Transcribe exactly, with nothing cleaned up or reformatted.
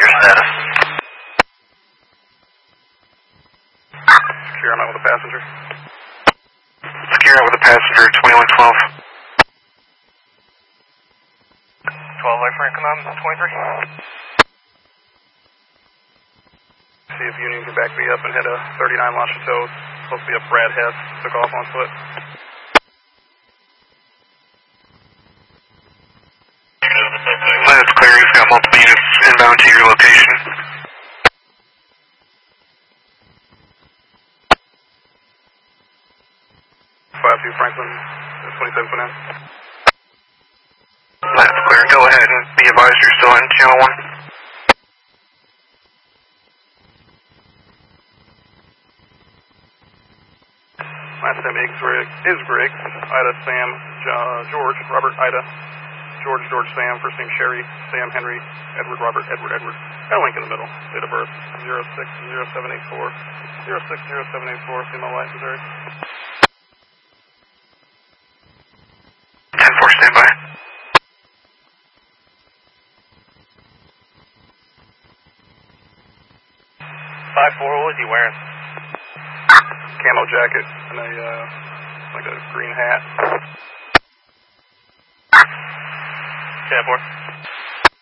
your status? Secure, I'm out with a passenger. Secure out with a passenger, twenty-one twelve. twelve Life Frank, come on, twenty-three. See if Union can back me up and hit a thirty-nine launch and tow. It's supposed to be a Brad Hess, took off on foot. That's clear, we've got multiple units inbound to your location. five two Franklin, twenty-seven foot in. That's clear, go ahead and be advised you're still in channel one. Last time is Greg, is Greg, Ida, Sam, uh, George, Robert, Ida, George, George, Sam, first name Sherry, Sam, Henry, Edward, Robert, Edward, Edward. Got a link in the middle. Date of birth, zero six zero seven eight four, zero six zero seven eight four, female light, Missouri. ten four, stand by. five four, what was he wearing? Camo jacket and a, uh, like a green hat. ten four.